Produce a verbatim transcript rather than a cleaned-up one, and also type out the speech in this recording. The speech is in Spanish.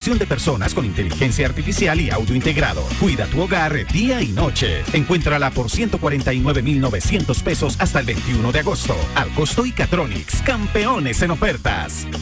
Detección de personas con inteligencia artificial y audio integrado. Cuida tu hogar día y noche. Encuéntrala por ciento cuarenta y nueve mil novecientos pesos hasta el veintiuno de agosto. Al costo y Catronics, campeones en ofertas.